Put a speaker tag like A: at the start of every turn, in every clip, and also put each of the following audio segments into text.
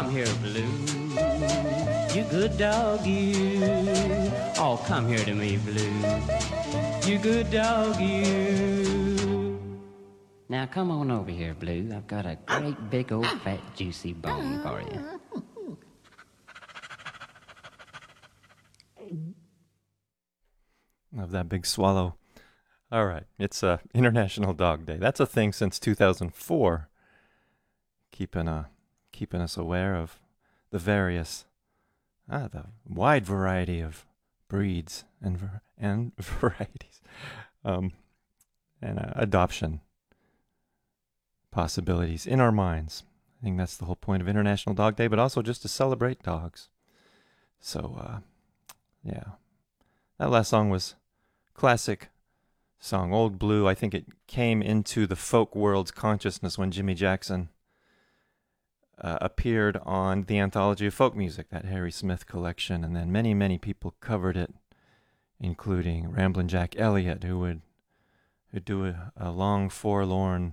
A: come here, Blue. You good dog, you. Oh, come here to me, Blue. You good dog, you. Now come on over here, Blue. I've got a great big old fat juicy bone for you.
B: Of that big swallow. All right, it's International Dog Day. That's a thing since 2004. Keeping us aware of the the wide variety of breeds and varieties, and adoption possibilities in our minds. I think that's the whole point of International Dog Day, but also just to celebrate dogs. So, yeah, that last song was classic song, Old Blue. I think it came into the folk world's consciousness when Jimmy Jackson appeared on the Anthology of Folk Music, that Harry Smith collection, and then many, many people covered it, including Ramblin' Jack Elliott, who would do a long, forlorn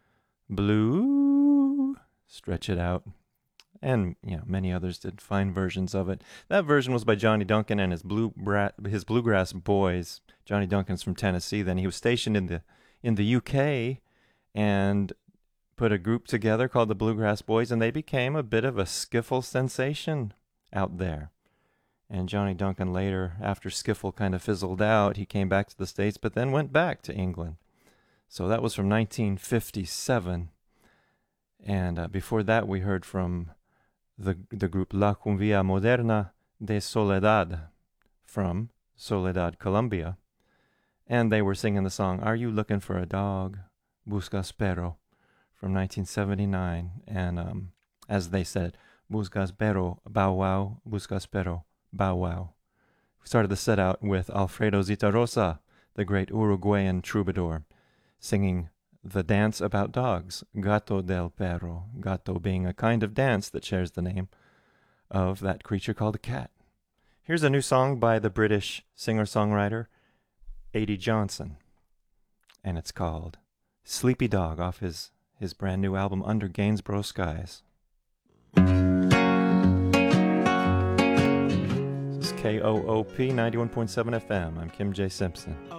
B: blue, stretch it out, and many others did fine versions of it. That version was by Johnny Duncan and his Bluegrass Boys. Johnny Duncan's from Tennessee. Then he was stationed in the UK and put a group together called the Bluegrass Boys, and they became a bit of a skiffle sensation out there. And Johnny Duncan later, after skiffle kind of fizzled out, he came back to the States, but then went back to England. So that was from 1957. And before that, we heard from the group La Cumbia Moderna de Soledad from Soledad, Colombia. And they were singing the song, Are You Looking for a Dog? Buscas Perro, from 1979. And as they said, Buscas Perro, bow wow, Buscas Perro, bow wow. We started the set out with Alfredo Zitarrosa, the great Uruguayan troubadour, singing the dance about dogs, Gato del Perro, gato being a kind of dance that shares the name of that creature called a cat. Here's a new song by the British singer-songwriter Adie Johnson, and it's called Sleepy Dog, off his brand new album Under Gainsborough Skies. This is KOOP 91.7 FM. I'm Kim J. Simpson.